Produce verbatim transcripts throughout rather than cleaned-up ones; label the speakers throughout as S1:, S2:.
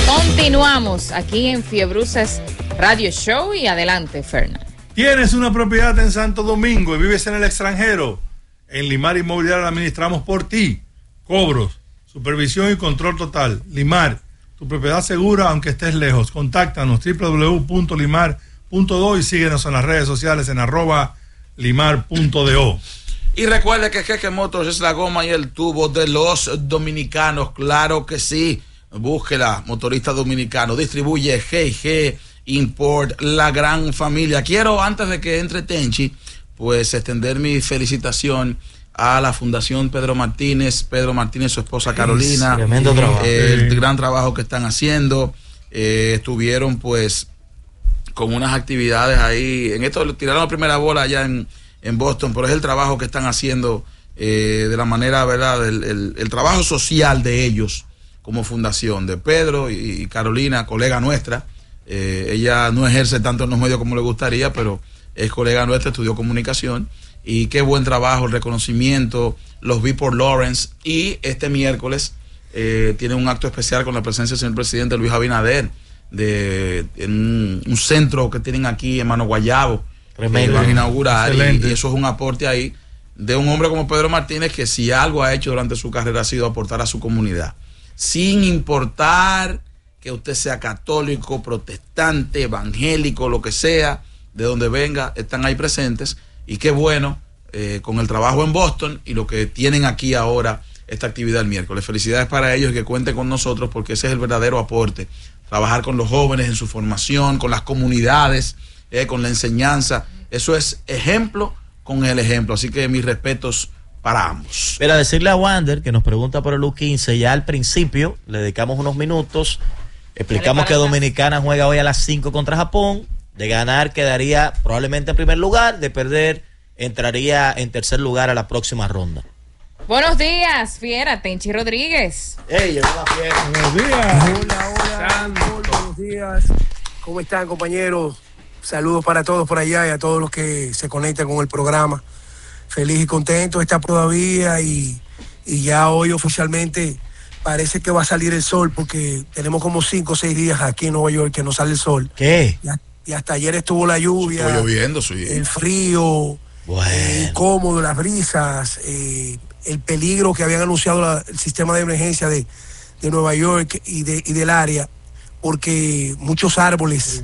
S1: Continuamos aquí en Fiebruces Radio Show y adelante, Fernan.
S2: ¿Tienes una propiedad en Santo Domingo y vives en el extranjero? En Limar Inmobiliaria la administramos por ti. Cobros, supervisión y control total. Limar, tu propiedad segura aunque estés lejos. Contáctanos doble u doble u doble u punto limar punto do y síguenos en las redes sociales en arroba limar punto do.
S3: Y recuerde que Jeque Motors es la goma y el tubo de los dominicanos. Claro que sí. Búsquela, motorista dominicano. Distribuye G G Import, la gran familia. Quiero, antes de que entre Tenchi, pues extender mi felicitación a la Fundación Pedro Martínez, Pedro Martínez, su esposa Carolina.
S4: Tremendo trabajo.
S3: Eh, el gran trabajo que están haciendo. Eh, estuvieron pues con unas actividades ahí. En esto tiraron la primera bola allá en, en Boston, pero es el trabajo que están haciendo eh, de la manera, ¿verdad? El, el, el trabajo social de ellos como fundación, de Pedro y, y Carolina, colega nuestra. Eh, ella no ejerce tanto en los medios como le gustaría, pero es colega nuestra, estudió comunicación. Y qué buen trabajo, el reconocimiento. Los vi por Lawrence. Y este miércoles eh, tiene un acto especial con la presencia del señor presidente Luis Abinader, de, en un, un centro que tienen aquí en Mano Guayabo. Tremendo. Eh, van a inaugurar. Y, y eso es un aporte ahí de un hombre como Pedro Martínez, que si algo ha hecho durante su carrera ha sido aportar a su comunidad. Sin importar que usted sea católico, protestante, evangélico, lo que sea, de donde venga, están ahí presentes. Y qué bueno, eh, con el trabajo en Boston y lo que tienen aquí ahora, esta actividad el miércoles. Felicidades para ellos y que cuenten con nosotros, porque ese es el verdadero aporte. Trabajar con los jóvenes en su formación, con las comunidades, eh, con la enseñanza. Eso es ejemplo con el ejemplo. Así que mis respetos para ambos.
S4: Pero decirle a Wander, que nos pregunta por el U quince, ya al principio le dedicamos unos minutos, explicamos que Dominicana juega hoy a las cinco contra Japón. De ganar quedaría probablemente en primer lugar, de perder entraría en tercer lugar a la próxima ronda.
S1: Buenos días, Fiera, Tenchi Rodríguez.
S4: Hey, llegó la Fiera.
S5: Buenos días. Hola, hola. Buenos días. ¿Cómo están, compañeros? Saludos para todos por allá y a todos los que se conectan con el programa. Feliz y contento está todavía y, y ya hoy oficialmente parece que va a salir el sol, porque tenemos como cinco o seis días aquí en Nueva York que no sale el sol.
S4: ¿Qué?
S5: Ya, y hasta ayer estuvo la lluvia.
S3: Estuvo lloviendo, sí.
S5: El frío,
S4: bueno.
S5: eh, incómodo, las brisas, eh, el peligro que habían anunciado la, el sistema de emergencia de, de Nueva York y, de, y del área, porque muchos árboles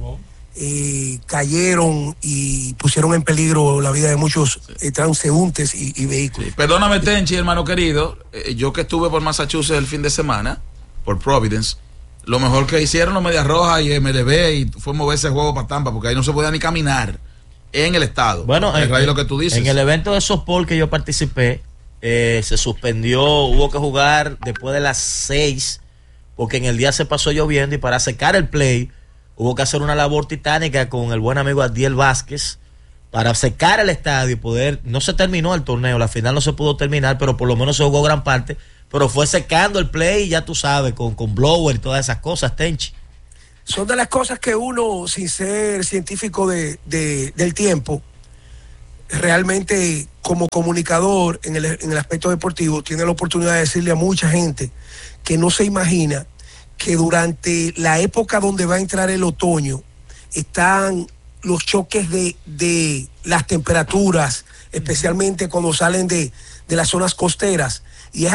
S5: eh, cayeron y pusieron en peligro la vida de muchos eh, transeúntes y, y vehículos.
S3: Sí. Perdóname, Tenchi, hermano querido, eh, yo que estuve por Massachusetts el fin de semana, por Providence, lo mejor que hicieron los Medias Rojas y M L B y fue moverse el juego para Tampa, porque ahí no se podía ni caminar en el estado.
S4: Bueno, en,
S3: en, lo que tú dices.
S4: En el evento de softball que yo participé, eh, se suspendió, hubo que jugar después de las seis, porque en el día se pasó lloviendo y para secar el play hubo que hacer una labor titánica con el buen amigo Adiel Vázquez para secar el estadio y poder, no se terminó el torneo, la final no se pudo terminar, pero por lo menos se jugó gran parte, pero fue secando el play, ya tú sabes, con, con blower y todas esas cosas, Tenchi.
S5: Son de las cosas que uno, sin ser científico de, de, del tiempo, realmente como comunicador en el, en el aspecto deportivo, tiene la oportunidad de decirle a mucha gente que no se imagina que durante la época donde va a entrar el otoño están los choques de, de las temperaturas, especialmente cuando salen de, de las zonas costeras,